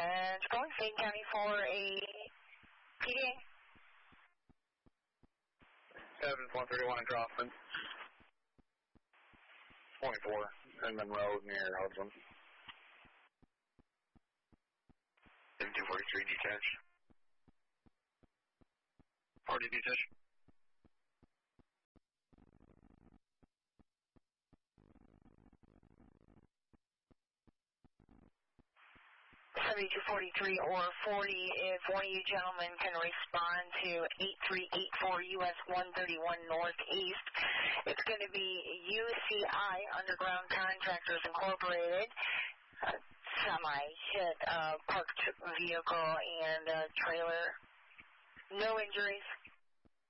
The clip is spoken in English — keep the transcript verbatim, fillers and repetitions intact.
And it's going Fayette County for a P D A. seven one thirty-one in Crofton. twenty-four in Monroe near Hudson. seven two forty-three detach. forty detach. seventy-two forty-three or forty, if one of you gentlemen can respond to eight three eight four U S one thirty-one Northeast. It's going to be U C I, Underground Contractors Incorporated, uh, semi-hit uh, parked vehicle and uh, trailer. No injuries.